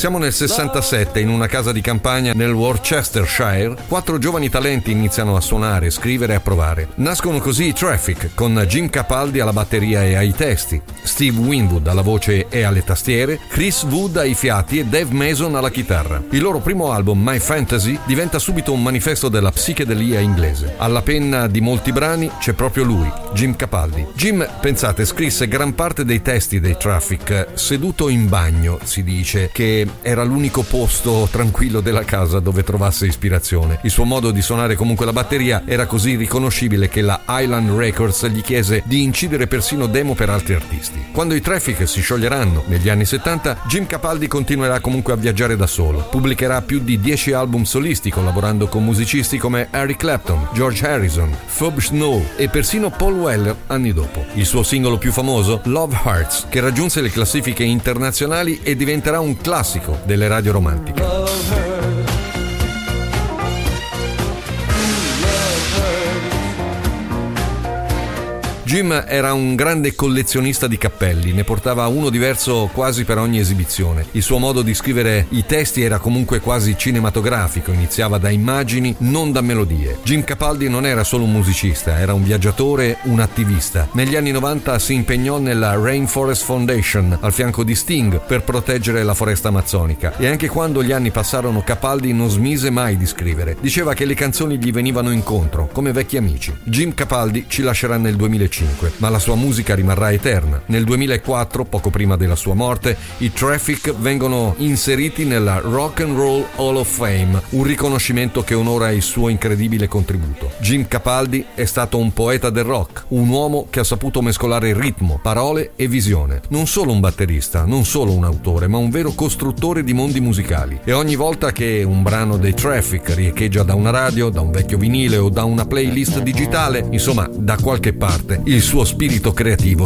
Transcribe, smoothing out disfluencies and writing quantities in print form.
Siamo nel 67 in una casa di campagna nel Worcestershire. 4 giovani talenti iniziano a suonare, scrivere e a provare. Nascono così i Traffic, con Jim Capaldi alla batteria e ai testi, Steve Winwood alla voce e alle tastiere, Chris Wood ai fiati e Dave Mason alla chitarra. Il loro primo album, My Fantasy, diventa subito un manifesto della psichedelia inglese. Alla penna di molti brani c'è proprio lui, Jim Capaldi. Jim, pensate, scrisse gran parte dei testi dei Traffic seduto in bagno. Si dice che era l'unico posto tranquillo della casa dove trovasse ispirazione. Il suo modo di suonare comunque la batteria era così riconoscibile che la Island Records gli chiese di incidere persino demo per altri artisti. Quando i Traffic si scioglieranno negli anni 70, Jim Capaldi continuerà comunque a viaggiare da solo. Pubblicherà più di 10 album solisti collaborando con musicisti come Eric Clapton, George Harrison, Phoebe Snow e persino Paul Weller anni dopo. Il suo singolo più famoso, Love Hurts, che raggiunse le classifiche internazionali e diventerà un classico delle radio romantiche. Jim era un grande collezionista di cappelli, ne portava uno diverso quasi per ogni esibizione. Il suo modo di scrivere i testi era comunque quasi cinematografico, iniziava da immagini, non da melodie. Jim Capaldi non era solo un musicista, era un viaggiatore, un attivista. Negli anni 90 si impegnò nella Rainforest Foundation al fianco di Sting per proteggere la foresta amazzonica, e anche quando gli anni passarono Capaldi non smise mai di scrivere. Diceva che le canzoni gli venivano incontro, come vecchi amici. Jim Capaldi ci lascerà nel 2005. Ma la sua musica rimarrà eterna. Nel 2004, poco prima della sua morte, i Traffic vengono inseriti nella Rock and Roll Hall of Fame, un riconoscimento che onora il suo incredibile contributo. Jim Capaldi è stato un poeta del rock, un uomo che ha saputo mescolare ritmo, parole e visione. Non solo un batterista, non solo un autore, ma un vero costruttore di mondi musicali. E ogni volta che un brano dei Traffic riecheggia da una radio, da un vecchio vinile o da una playlist digitale, insomma, da qualche parte, il suo spirito creativo